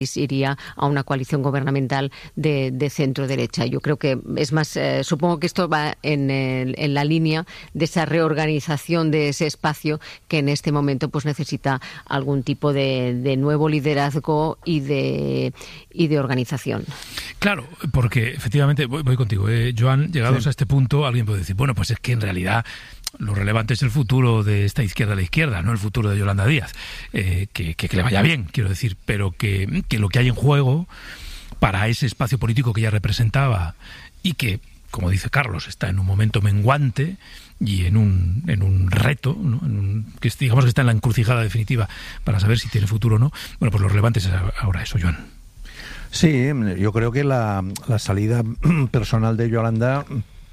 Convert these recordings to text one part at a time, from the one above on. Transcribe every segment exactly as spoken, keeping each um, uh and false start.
iría a una coalición gubernamental de, de centro-derecha. Yo creo que es más, eh, supongo que esto va en, el, en la línea de esa reorganización de ese espacio que en este momento pues necesita algún tipo de, de nuevo liderazgo y de, y de organización. Claro, porque efectivamente, voy, voy contigo, eh, Joan, llegados sí. a este punto, alguien puede decir, bueno, pues es que en realidad lo relevante es el futuro de esta izquierda a la izquierda, no el futuro de Yolanda Díaz. Eh, que, que, que le vaya bien, quiero decir, pero que, que lo que hay en juego para ese espacio político que ella representaba y que, como dice Carlos, está en un momento menguante y en un, en un reto, ¿no? En un, que digamos que está en la encrucijada definitiva para saber si tiene futuro o no. Bueno, pues lo relevante es ahora eso, Joan. Sí, yo creo que la, la salida personal de Yolanda,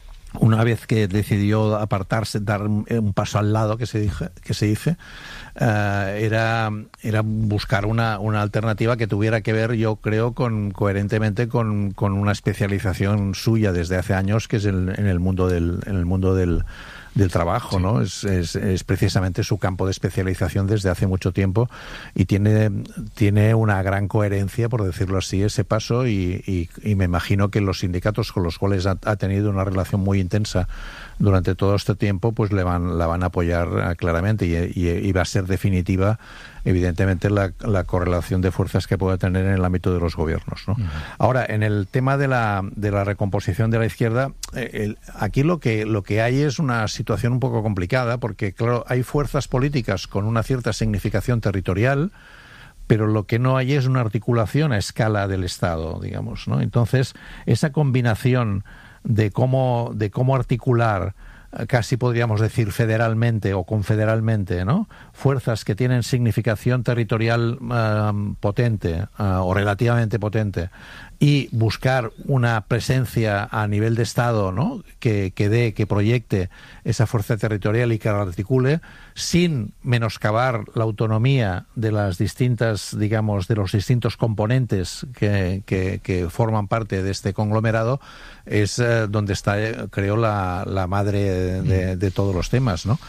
una vez que decidió apartarse, dar un paso al lado, que se dice, que se dice uh, era, era buscar una, una alternativa que tuviera que ver, yo creo, con coherentemente con, con una especialización suya desde hace años, que es el, en el mundo del, en el mundo del del trabajo, sí. ¿no? Es, es, es precisamente su campo de especialización desde hace mucho tiempo y tiene, tiene una gran coherencia, por decirlo así, ese paso y, y, y me imagino que los sindicatos con los cuales ha, ha tenido una relación muy intensa durante todo este tiempo, pues le van, la van a apoyar claramente y, y, y va a ser definitiva, evidentemente, la, la correlación de fuerzas que pueda tener en el ámbito de los gobiernos, ¿no? Uh-huh. Ahora, en el tema de la, de la recomposición de la izquierda, eh, el, aquí lo que, lo que hay es una situación un poco complicada, porque, claro, hay fuerzas políticas con una cierta significación territorial, pero lo que no hay es una articulación a escala del Estado, digamos, ¿no? Entonces, esa combinación de cómo, de cómo articular, casi podríamos decir federalmente o confederalmente, ¿no? Fuerzas que tienen significación territorial uh, potente uh, o relativamente potente y buscar una presencia a nivel de Estado, ¿no? que, que dé, que proyecte esa fuerza territorial y que la articule sin menoscabar la autonomía de las distintas, digamos, de los distintos componentes que, que, que forman parte de este conglomerado, es eh, donde está, eh, creo, la, la madre de, de, de todos los temas, ¿no?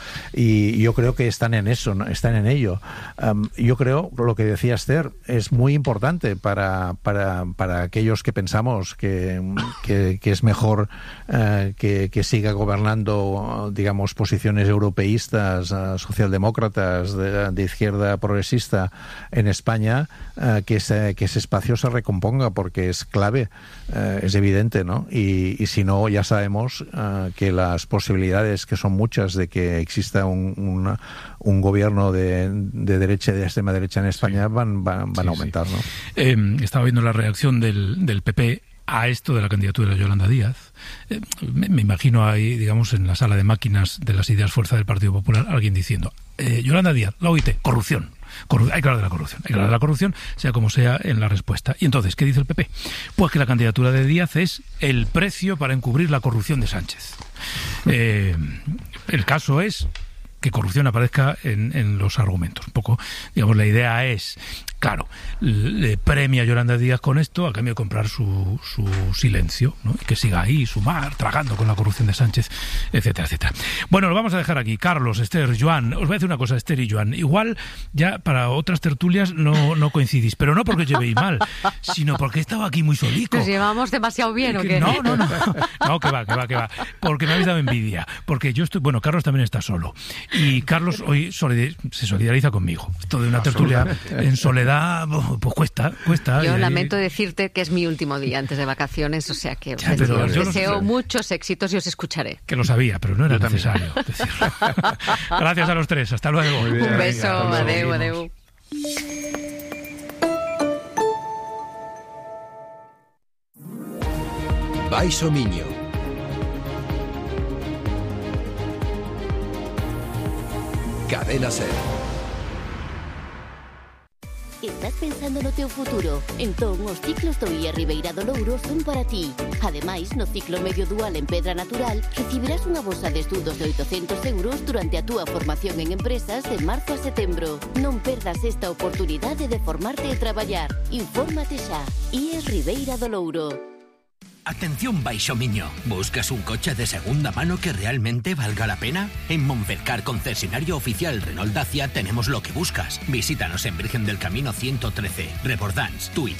Y yo creo que están en eso, ¿no? Están en ello. Um, yo creo, lo que decía Esther, es muy importante para, para, para aquellos que pensamos que, que, que es mejor uh, que, que siga gobernando, digamos, posiciones europeístas, uh, socialdemócratas, de, de izquierda progresista en España, uh, que, ese, que ese espacio se recomponga, porque es clave, uh, es evidente, ¿no? Y Y, y si no, ya sabemos uh, que las posibilidades, que son muchas, de que exista un, un, un gobierno de, de derecha y de extrema derecha en España, sí. van, van, van sí, a aumentar, sí. ¿no? Eh, estaba viendo la reacción del, del P P a esto de la candidatura de Yolanda Díaz. Eh, me, me imagino ahí, digamos, en la sala de máquinas de las ideas fuerza del Partido Popular, alguien diciendo, eh, Yolanda Díaz, la O I T, corrupción. Corru- hay que hablar de la corrupción, hay que hablar de la corrupción, sea como sea en la respuesta. Y entonces, ¿qué dice el P P? Pues que la candidatura de Díaz es el precio para encubrir la corrupción de Sánchez. Eh, el caso es que corrupción aparezca en, en los argumentos. Un poco, digamos, la idea es, claro, le premia a Yolanda Díaz con esto a cambio de comprar su, su silencio, ¿no? Y que siga ahí, sumar, tragando con la corrupción de Sánchez, etcétera, etcétera. Bueno, lo vamos a dejar aquí. Carlos, Esther, Joan, os voy a decir una cosa, Esther y Joan. Igual ya para otras tertulias no, no coincidís, pero no porque os llevéis mal, sino porque he estado aquí muy solico. ¿Nos llevamos demasiado bien o qué? No, no, no. No, que va, que va, que va. Porque me habéis dado envidia. Porque yo estoy... Bueno, Carlos también está solo. Y Carlos hoy solid- se solidariza conmigo. Esto de una tertulia en soledad, pues cuesta, cuesta. Yo y, lamento decirte que es mi último día antes de vacaciones, o sea que os, Ya, pero os yo deseo no sé. muchos éxitos y os escucharé. Que lo sabía, pero no era necesario decirlo. Gracias a los tres. Hasta luego. Muy bien. Un beso. Venga, Adeu, adeu. Baixo Miño. Cadena Ser. Estás pensando no teu futuro? Entón, os ciclos do I A Ribeira do Louro son para ti. Ademais, no ciclo medio dual en Pedra Natural, recibirás unha bolsa de estudos de oitocentos euros durante a túa formación en empresas de marzo a setembro. Non perdas esta oportunidade de formarte e traballar. Infórmate xa. I E Ribeira do Louro. Atención Baixo Miño, ¿buscas un coche de segunda mano que realmente valga la pena? En Monfercar, concesionario oficial Renault Dacia, tenemos lo que buscas. Visítanos en Virgen del Camino ciento trece, Rebordans, tu